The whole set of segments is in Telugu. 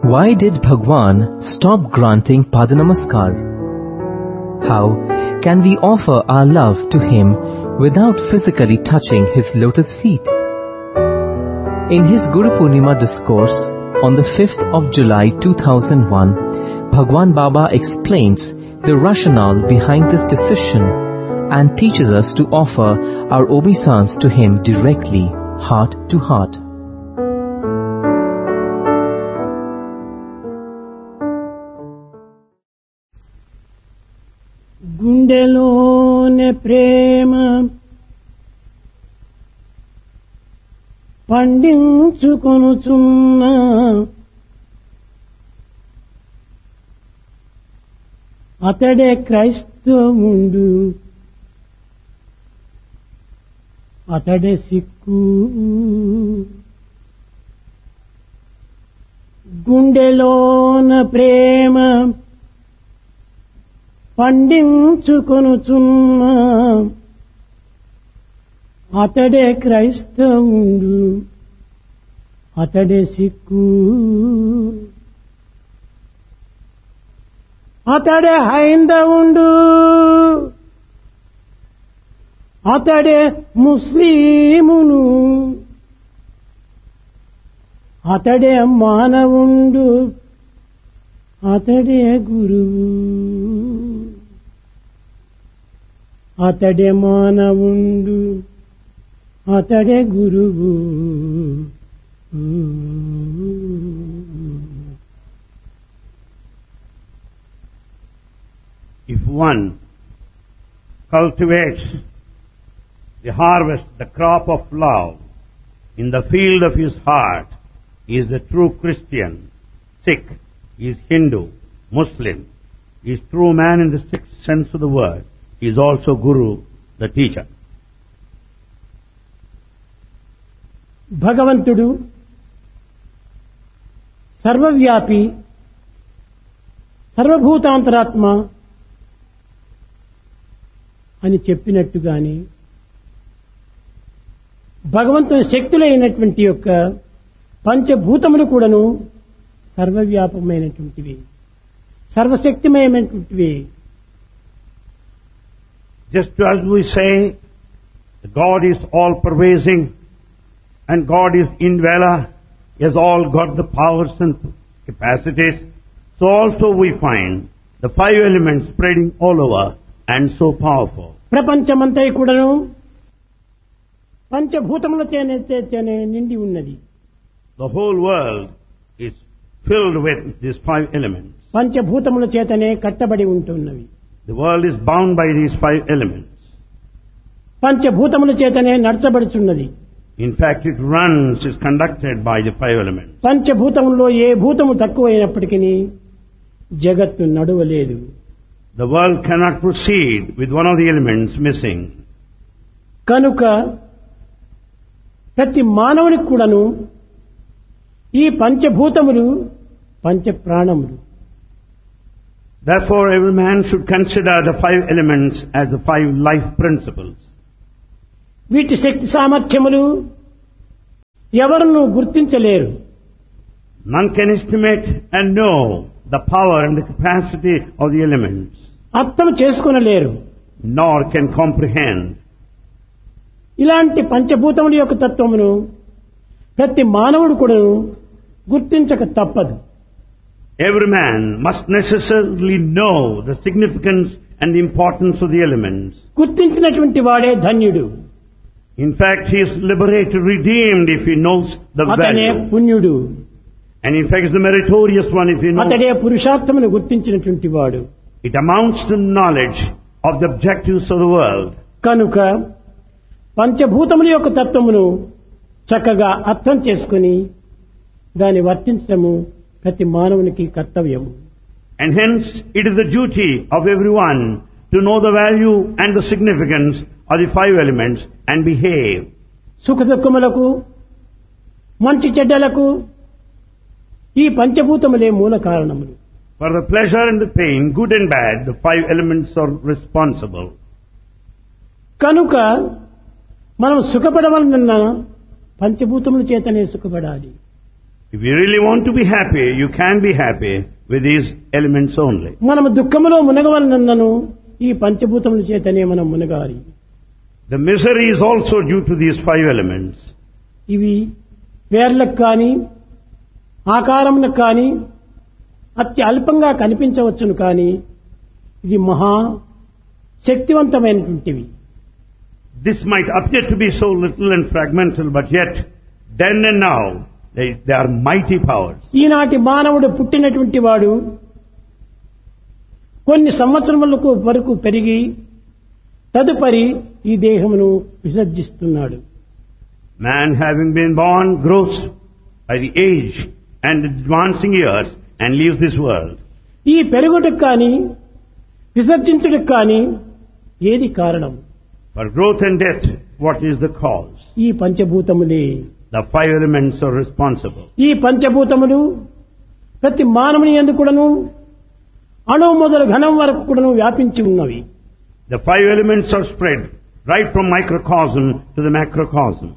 Why did Bhagwan stop granting Padanamaskar? How can we offer our love to him without physically touching his lotus feet? In his Guru Purnima discourse on the 5th of July 2001, Bhagwan Baba explains the rationale behind this decision and teaches us to offer our obeisance to him directly, heart to heart. గుండెలోనే ప్రేమ పండించుకొనుచున్న అతడే క్రైస్తవుండు, అతడే సిక్కు. గుండెలోన ప్రేమ పండించుకొనుచున్న అతడే క్రైస్తవుండు, అతడే సిక్కు. అతడే హైందవుండు, అతడే ముస్లిమును, అతడే మానవుండు, అతడే గురువు. అతడే మానవుండు, అతడే గురువు. If one cultivates the harvest, the crop of love in the field of his heart, he is the true Christian. Sikh, he is Hindu, Muslim, he is true man in the strict sense of the word. He is also Guru, the teacher. భగవంతుడు సర్వవ్యాపి, సర్వభూతాంతరాత్మ అని చెప్పినట్టుగాని భగవంతుని శక్తులైనటువంటి యొక్క పంచభూతములు కూడాను సర్వవ్యాపమైనటువంటివి, సర్వశక్తిమయమైనటువంటివి. Just as we say that God is all-pervading and God is indweller, He has all got the powers and capacities, so also we find the five elements spreading all over and so powerful. ప్రపంచమంతా కూడాను పంచభూతముల చేతనే నిండి ఉన్నది. The whole world is filled with these five elements. పంచభూతముల చేతనే కట్టబడి ఉంటున్నవి. The world is bound by these five elements. పంచభూతముల చేతనే నడచబడుచున్నది. In fact, it runs, is conducted by the five elements. పంచభూతముల్లో ఏ భూతము తక్కువైనప్పటికీ జగత్తు నడవలేదు. The world cannot proceed with one of the elements missing. కనుక ప్రతి మానవునికి కూడాను ఈ పంచభూతములు పంచప్రాణములు. Therefore, every man should consider the five elements as the five life principles. వీటి శక్తి సామర్థ్యములు ఎవరును గుర్తించలేరు. None can estimate and know the power and the capacity of the elements, అర్థం చేసుకొనలేరు. nor can comprehend. ఇలాంటి పంచభూతముల యొక్క తత్వమును ప్రతి మానవుడు కూడా గుర్తించక తప్పదు. Every man must necessarily know the significance and the importance of the elements. గుర్తించినటువంటి వాడే ధన్యుడు. In fact, he is liberated, redeemed if he knows the అతనే value. పుణ్యుడు. And in fact, is the meritorious one if he knows. అతడే పురుషార్థమును గుర్తించినటువంటి వాడు. It amounts to knowledge of the objectives of the world. కనుక పంచభూతముల యొక్క తత్వమును చక్కగా అర్థం చేసుకుని దాన్ని వర్తించడము ప్రతి మానవునికి కర్తవ్యము. And hence, it is the duty of everyone to know the value and the significance of the five elements and behave. సుఖ దుఃఖములకు, మంచి చెడ్డలకు ఈ పంచభూతములే మూల కారణములు. For the pleasure and the pain, good and bad, the five elements are responsible. కనుక మనం సుఖపడవలనన్నా పంచభూతముల చేతనే సుఖపడాలి. If you really want to be happy, you can be happy with these elements only. మనము దుఃఖములో మునగవలనను ఈ పంచభూతముల చేతనే మనం మునగాలి. The misery is also due to these 5 elements. ఇవి వేర్లకు కానీ ఆకారములకు కానీ అతి అల్పంగా కనిపించవచ్చును కానీ ఇది మహా శక్తివంతమైనటువంటివి. This might appear to be so little and fragmental, but yet, then and now, they are mighty powers. ఈనాటి మానవుడు పుట్టినటువంటి వాడు కొన్ని సంవత్సరములకు వరకు పెరిగి తదుపరి ఈ దేహమును విసర్జిస్తున్నాడు. Man, having been born, grows by the age and advancing years and leaves this world. ఈ పెరుగుటకు కానీ విసర్జించుటకు కానీ ఏది కారణం? For growth and death, what is the cause? ఈ పంచభూతములే. The 5 elements are responsible. ఈ పంచభూతములు ప్రతి మానవుని యందు కూడాను అణువు మొదలు ఘనం వరకు కూడాను వ్యాపించి ఉన్నవి. The 5 elements are spread right from microcosm to the macrocosm.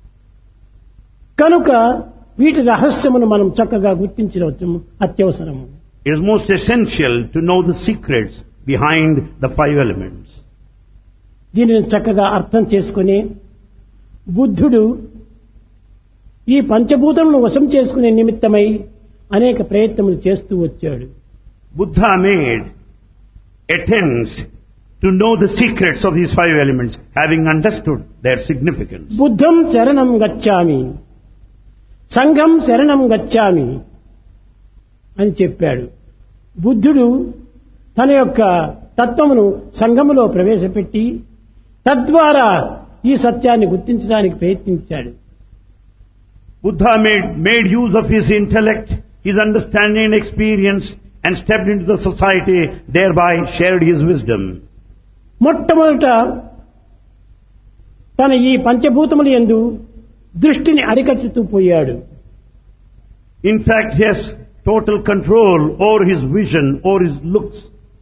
కనుక వీటి రహస్యమును మనం చక్కగా గుర్తించవచ్చు అత్యవసరము. It is most essential to know the secrets behind the 5 elements. దీనిని చక్కగా అర్థం చేసుకుని బుద్ధుడు ఈ పంచభూతములను వశం చేసుకునే నిమిత్తమై అనేక ప్రయత్నములు చేస్తూ వచ్చాడు. Buddha made attempts to know the secrets of these 5 elements, having understood their significance. బుద్ధం శరణం గచ్ఛామి, సంఘం శరణం గచ్ఛామి అని చెప్పాడు. బుద్ధుడు తన యొక్క తత్వమును సంఘములో ప్రవేశపెట్టి తద్వారా ఈ సత్యాన్ని గుర్తించడానికి ప్రయత్నించాడు. Buddha made use of his intellect, his understanding and experience and stepped into the society, thereby shared his wisdom. మొట్టమొదట తన ఈ పంచభూతముల యందు దృష్టిని అరికట్టుతూ పోయాడు. In fact, he has total control over his vision, over his looks.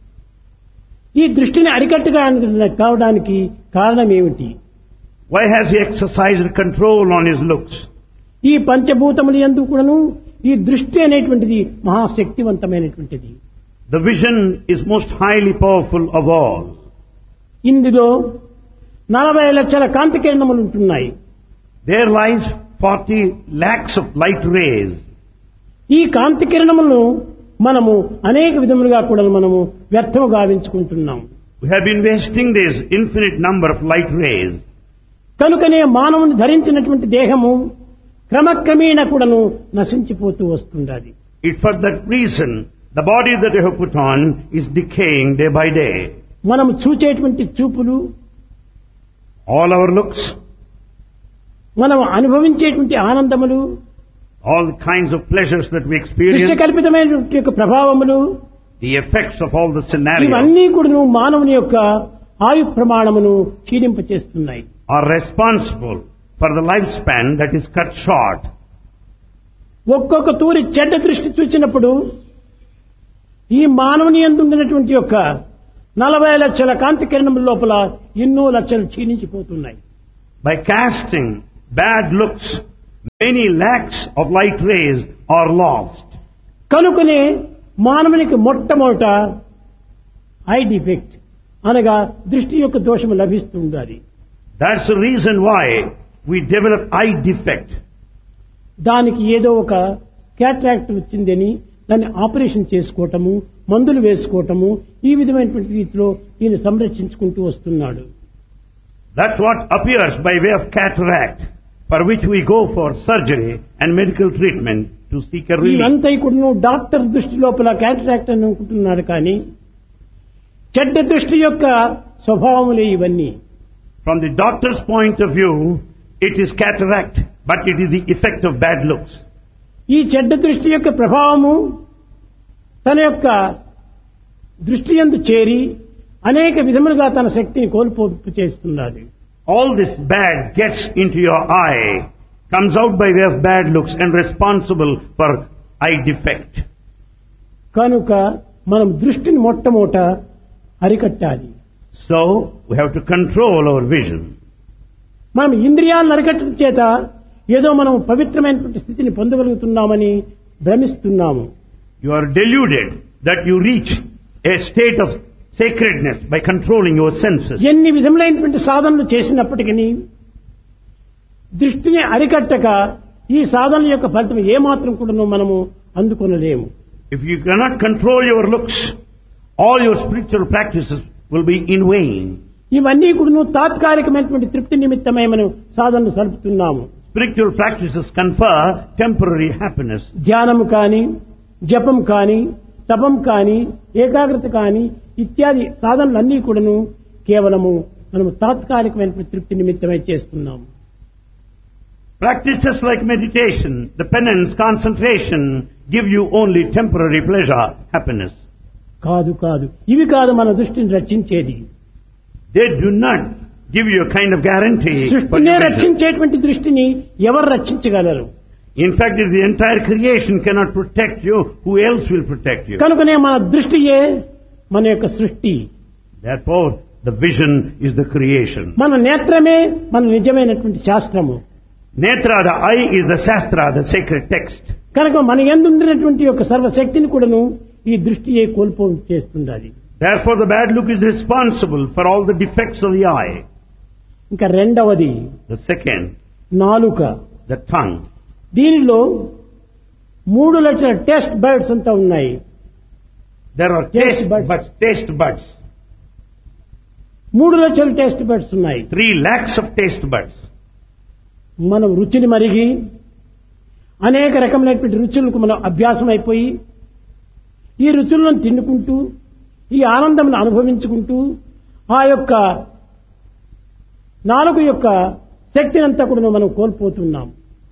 ఈ దృష్టిని అరికట్టుగా కావడానికి కారణం ఏమిటి? Why has he exercised control on his looks? ఈ పంచభూతముల యందు కూడాను ఈ దృష్టి అనేటువంటిది మహాశక్తివంతమైనటువంటిది. The vision is most highly powerful of all. ఇందులో 40 లక్షల కాంతి కిరణములు ఉంటున్నాయి. There lies 40 lakhs of light rays. ఈ కాంతి కిరణములను మనము అనేక విధములుగా కూడా మనము వ్యర్థము గావించుకుంటున్నాం. We have been wasting this infinite number of light rays. కనుకనే మానవుని ధరించినటువంటి దేహము క్రమక్రమేణ కూడాను నశించిపోతూ వస్తున్నది. It's for that reason the body that you have put on is decaying day by day. మనము చూచేటువంటి చూపులు, All our looks, మనం అనుభవించేటువంటి ఆనందములు, all the kinds of pleasures that we experience, దృశ్యకల్పితమైనటువంటి యొక్క ప్రభావములు, the effects of all the scenarios ఇవన్నీ కూడాను మానవుని యొక్క ఆయు ప్రమాణమును క్షీణింపచేస్తున్నాయి. are responsible for the lifespan that is cut short. ఒక్కొక్క తూరి చెడ్డ దృష్టి చూచినప్పుడు ఈ మానవుని యందు ఉండినటువంటి యొక్క 40 లక్షల కాంతి కిరణముల లోపల ఎన్నో లక్షలు క్షీణించిపోతున్నాయి. By casting bad looks, many lakhs of light rays are lost. కనుకనే మానవునికి మొట్టమొదట ఐ డిఫెక్ట్ అనగా దృష్టి యొక్క దోషము లభిస్తూ ఉండాలి. That's the reason why we develop eye defect. దానికి ఏదో ఒక క్యాట్రాక్ట్ వచ్చిందని దాన్ని ఆపరేషన్ చేసుకోవటము, మందులు వేసుకోవటము, ఈ విధమైనటువంటి రీతిలో ఈయన సంరక్షించుకుంటూ వస్తున్నాడు. That's what appears by way of cataract, for which we go for surgery and medical treatment to seek a relief. ఇదంతా కూడా డాక్టర్ దృష్టి లోపల క్యాట్రాక్ట్ అని అనుకుంటున్నాడు కానీ చెడ్డ దృష్టి యొక్క స్వభావములే ఇవన్నీ. From the doctor's point of view, it is cataract, but it is the effect of bad looks. ఈ చెడ్డ దృష్టి యొక్క ప్రభావము తన యొక్క దృష్టి యందు చేరి అనేక విధములుగా తన శక్తిని కోల్పోపు చేస్తున్నది. All this bad gets into your eye, comes out by way of bad looks and responsible for eye defect. కనుక మనం దృష్టిని మొట్టమొదట అరికట్టాలి. So, we have to control our vision. మనం ఇంద్రియాలను అరికట్టడం చేత ఏదో మనం పవిత్రమైనటువంటి స్థితిని పొందగలుగుతున్నామని భ్రమిస్తున్నాము. You are deluded that you reach a state of sacredness by controlling your senses. ఎన్ని విధములైనటువంటి సాధనలు చేసినప్పటికీ దృష్టిని అరికట్టక ఈ సాధనల యొక్క ఫలితం ఏమాత్రం కూడా మనము అందుకొనలేము. If you cannot control your looks, all your spiritual practices will be in vain. ఇవన్నీ కూడా తాత్కాలికమైనటువంటి తృప్తి నిమిత్తమై మనం సాధనలు సరుపుతున్నాము. Spiritual practices confer temporary happiness. ధ్యానము కానీ, జపం కానీ, తపం కానీ, ఏకాగ్రత కానీ ఇత్యాది సాధనలన్నీ కూడాను కేవలము మనము తాత్కాలికమైనటువంటి తృప్తి నిమిత్తమై చేస్తున్నాము. Practices like meditation, the penance, concentration give you only temporary pleasure, happiness. కాదు కాదు, ఇవి కాదు మన దృష్టిని రక్షించేది. They do not give you a kind of guarantee for సృష్టినే your pleasure. రక్షించేటువంటి దృష్టిని ఎవరు రక్షించగలరు? In fact, if the entire creation cannot protect you, who else will protect you? కనుకనే మన దృష్టియే మన యొక్క సృష్టి. Therefore, the vision is the creation. మన నేత్రమే మన నిజమైనటువంటి శాస్త్రము. Netra, the eye, is the Shastra, the sacred text. కనుక మన యందు ఉండినటువంటి యొక్క సర్వశక్తిని కూడాను ఈ దృష్టియే కోల్పో చేస్తుండాలి. Therefore, the bad look is responsible for all the defects of the eye. ఇంకా రెండవది The second, నాలుక. the tongue. దీనిలో 3 లక్షల టెస్ట్ బర్డ్స్ అంతా ఉన్నాయి. There are Taste buds. taste buds. 3 లక్షల టెస్ట్ బర్డ్స్ ఉన్నాయి. 3 lakhs of taste buds. మనం రుచిని మరిగి అనేక రకమైనటువంటి రుచులకు మనం అభ్యాసం అయిపోయి ఈ రుచులను తిన్నుకుంటూ ఈ ఆనందమును అనుభవించుకుంటూ ఆ యొక్క నాలుగు యొక్క శక్తిని అంతా కూడా మనం కోల్పోతున్నాం.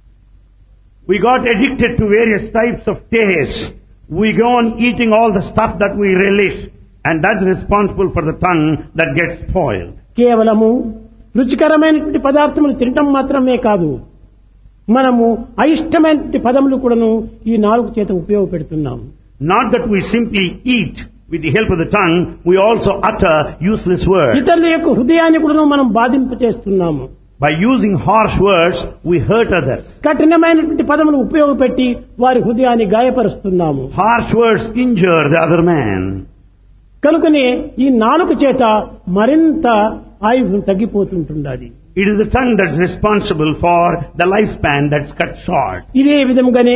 We got addicted to various types of taste. We go on eating all the stuff that we relish, and that's responsible for the tongue that gets spoiled. కేవలము రుచికరమైనటువంటి పదార్థములు తినటం మాత్రమే కాదు, మనము అయిష్టమైనటువంటి పదములు కూడాను ఈ నాలుగు చేత ఉపయోగపెడుతున్నాము. Not that we simply eat with the help of the tongue, we also utter useless words. ఇతరుల యొక్క హృదయాన్ని కూడా మనం బాధింపచేస్తున్నాము. By using harsh words, we hurt others. కఠినమైనటువంటి పదములు ఉపయోగపెట్టి వారి హృదయాన్ని గాయపరుస్తున్నాము. Harsh words injure the other man. కనుకనే ఈ నాలుక చేత మరింత ఆయువు తగ్గిపోతుంటున్నది. It is the tongue that's responsible for the lifespan that's cut short. ఇదే విధముగానే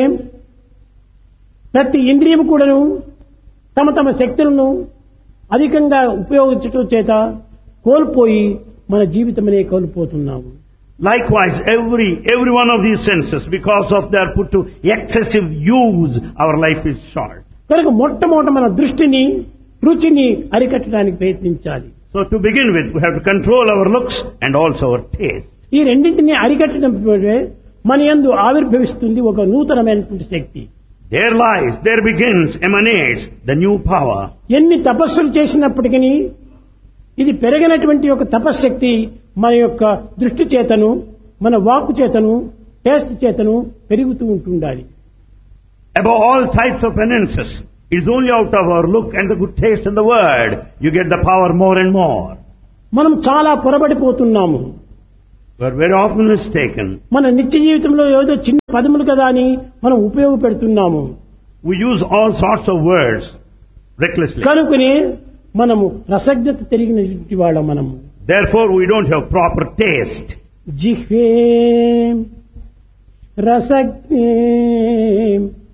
ప్రతి ఇంద్రియము కూడాను తమ తమ శక్తులను అధికంగా ఉపయోగించటం చేత కోల్పోయి మన జీవితమనే కోల్పోతున్నాము. Likewise, every one of these senses, because of their put to excessive use, our life is short. కనుక మొట్టమొదట మన దృష్టిని, రుచిని అరికట్టడానికి ప్రయత్నించాలి. So to begin with, we have to control our looks and also our taste. ఈ రెండింటిని అరికట్టడం మన యందు ఆవిర్భవిస్తుంది ఒక నూతనమైనటువంటి శక్తి. There begins, emanates the new power. ఎన్ని తపస్సులు చేసినప్పటికీ ఇది పెరిగినటువంటి ఒక తపశ్శక్తి మన యొక్క దృష్టి చేతను, మన వాక్కు చేతను, టేస్ట్ చేతను పెరుగుతూ ఉంటుండాలి. Above all types of penances, it is only out of our look and the good taste in the word you get the power more and more. మనం చాలా పొరబడిపోతున్నాము. We are very often mistaken. మన నిత్య జీవితంలో ఏదో చిన్న పదములు కదా అని మనం ఉపయోగపెడుతున్నాము. We use all sorts of words recklessly. కనుకనే మనము రసజ్ఞత తెలిగినటువంటి వాళ్ళం. మనము Therefore, we don't have proper taste. జిహ్వే రసజ్ఞే